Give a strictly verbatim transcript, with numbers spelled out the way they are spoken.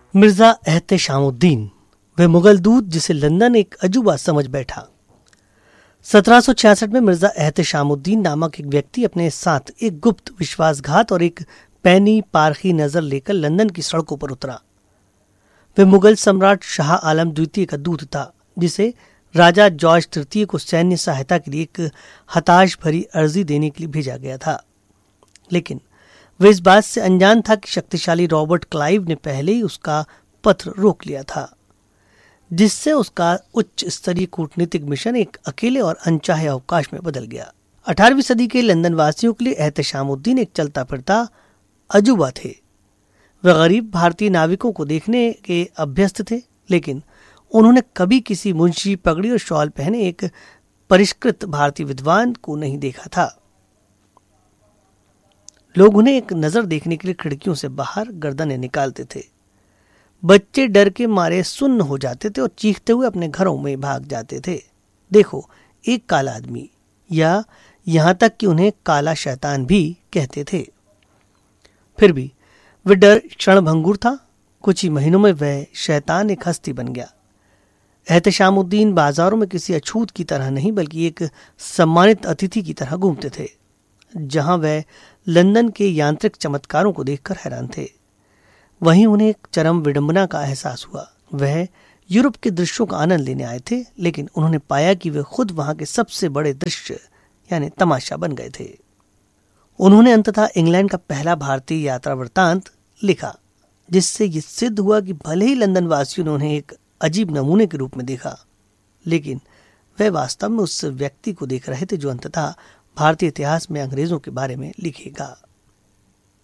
मिर्जा एहतेशामुद्दीन, वह मुगल दूत जिसे लंदन एक अजूबा समझ बैठा। सत्रह सौ छियासठ में मिर्जा एहतेशामुद्दीन नामक एक व्यक्ति अपने साथ एक गुप्त विश्वासघात और एक पैनी पारखी नजर लेकर लंदन की सड़कों पर उतरा। वह मुगल सम्राट शाह आलम द्वितीय का दूत था, जिसे राजा जॉर्ज तृतीय को सैन्य सहायता के लिए एक हताश भरी अर्जी देने के लिए भेजा गया था। लेकिन वह इस बात से अनजान था कि शक्तिशाली रॉबर्ट क्लाइव ने पहले ही उसका पत्र रोक लिया था, जिससे उसका उच्च स्तरीय कूटनीतिक मिशन एक अकेले और अनचाहे अवकाश में बदल गया। अठारहवीं सदी के लंदन वासियों के लिए एहतेशामुद्दीन एक चलता फिरता अजूबा थे। वह गरीब भारतीय नाविकों को देखने के अभ्यस्त थे, लेकिन उन्होंने कभी किसी मुंशी पगड़ी और शॉल पहने एक परिष्कृत भारतीय विद्वान को नहीं देखा था। लोग उन्हें एक नजर देखने के लिए खिड़कियों से बाहर गर्दनें निकालते थे। बच्चे डर के मारे सुन्न हो जाते थे और चीखते हुए अपने घरों में भाग जाते थे। देखो एक काला आदमी, या यहां तक कि उन्हें काला शैतान भी कहते थे। फिर भी वह डर क्षणभंगुर था। कुछ ही महीनों में वह शैतान एक हस्ती बन गया। एहतेशामुद्दीन बाजारों में किसी अछूत की तरह नहीं, बल्कि एक सम्मानित अतिथि की तरह घूमते थे, जहां वह लंदन के यांत्रिक चमत्कारों को देखकर हैरान थे। वहीं उन्हें एक चरम विडंबना का एहसास हुआ। वह यूरोप के दृश्यों का आनंद लेने आए थे, लेकिन उन्होंने पाया कि वे खुद वहां के सबसे बड़े दृश्य यानी तमाशा बन गए थे। उन्होंने अंततः इंग्लैंड का पहला भारतीय यात्रा वृत्तांत लिखा, जिससे यह सिद्ध हुआ कि भले ही लंदन वासियों ने उन्हें एक अजीब नमूने के रूप में देखा, लेकिन वह वास्तव में उस व्यक्ति को देख रहे थे जो अंततः भारतीय इतिहास में अंग्रेजों के बारे में लिखेगा।